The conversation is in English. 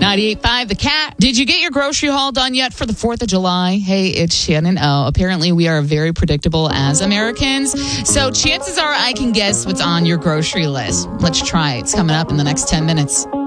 98.5 The Cat. Did you get your grocery haul done yet for the 4th of July? Hey, it's Shannon O. Apparently, we are very predictable as Americans. So chances are I can guess what's on your grocery list. Let's try it. It's coming up in the next 10 minutes.